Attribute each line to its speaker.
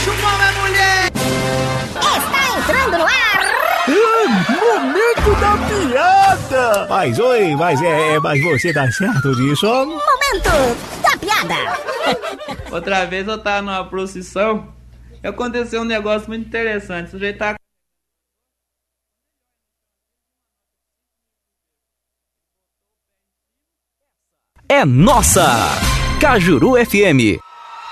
Speaker 1: macho, como é mulher.
Speaker 2: Está entrando no ar.
Speaker 3: Momento da piada. Mas você tá certo disso?
Speaker 2: Momento da piada.
Speaker 1: Outra vez eu tava numa procissão e aconteceu um negócio muito interessante. O sujeito tava...
Speaker 4: É nossa! Cajuru FM